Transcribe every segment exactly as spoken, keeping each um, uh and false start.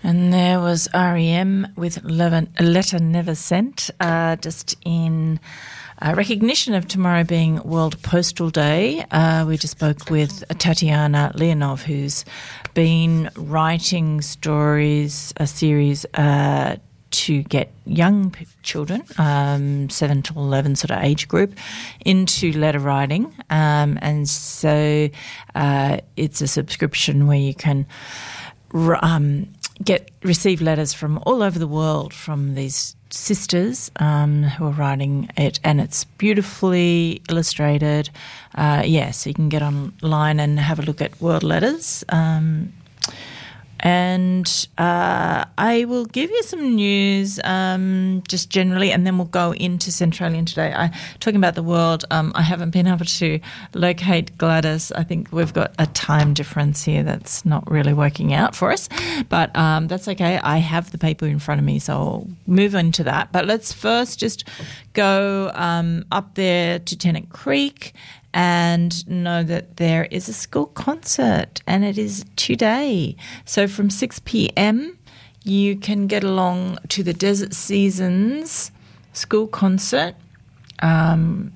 And there was R E M with A Letter Never Sent, uh, just in uh, recognition of tomorrow being World Postal Day. Uh, we just spoke with Tatiana Leonov, who's been writing stories, a series uh, to get young p- children, um, seven to eleven sort of age group, into letter writing. Um, and so uh, it's a subscription where you can um, get receive letters from all over the world from these sisters um, who are writing it, and it's beautifully illustrated. Uh, yeah, so you can get online and have a look at World Letters. Um, and uh, I will give you some news um, just generally, and then we'll go into Centralian today. I talking about the world, um, I haven't been able to locate Gladys. I think we've got a time difference here that's not really working out for us, but um, that's okay. I have the paper in front of me, so I'll move on to that. But let's first just go um, up there to Tennant Creek and know that there is a school concert, and it is today. So from six p.m. you can get along to the Desert Seasons school concert. Um,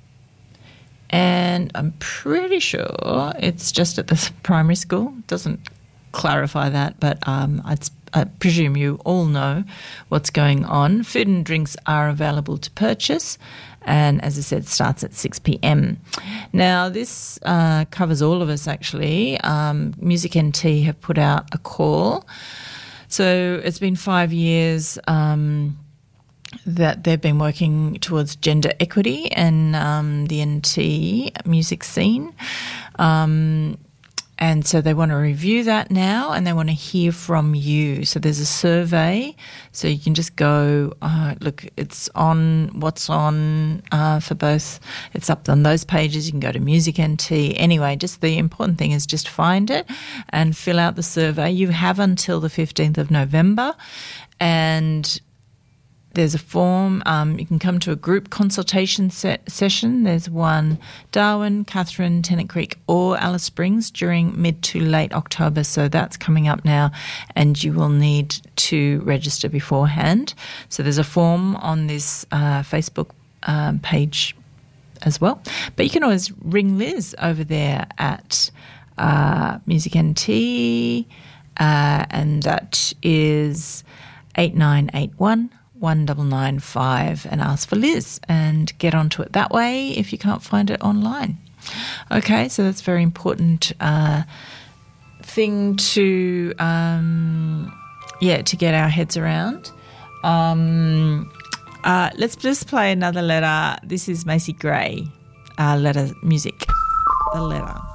and I'm pretty sure it's just at the primary school. Doesn't clarify that, but um, I'd, I presume you all know what's going on. Food and drinks are available to purchase, and as I said, starts at six p.m. Now, this uh, covers all of us, actually. Um, Music N T have put out a call. So it's been five years um, that they've been working towards gender equity in um, the N T music scene. Um And so they want to review that now, and they want to hear from you. So there's a survey, so you can just go, uh, look, it's on, what's on uh, for both. It's up on those pages. You can go to Music N T. Anyway, just the important thing is just find it and fill out the survey. You have until the fifteenth of November, and there's a form. Um, you can come to a group consultation se- session. There's one Darwin, Catherine, Tennant Creek or Alice Springs during mid to late October. So that's coming up now, and you will need to register beforehand. So there's a form on this uh, Facebook um, page as well. But you can always ring Liz over there at uh, Music N T, uh, and that is eight nine eight one one nine nine five, and ask for Liz and get onto it that way if you can't find it online. Okay, so that's a very important uh, thing to, um, yeah, to get our heads around. Um, uh, let's just play another letter. This is Macy Gray, uh, letter music, the letter.